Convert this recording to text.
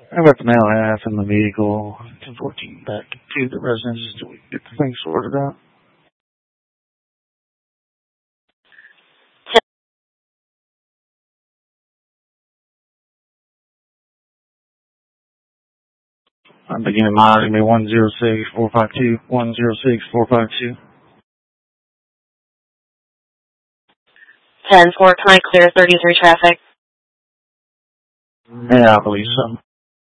I got the male half in the vehicle. 1014 back to the residence until we get the thing sorted out. I'm beginning monitoring me 106452, 106452. 10-4, can I clear 33 traffic? Yeah, I believe so.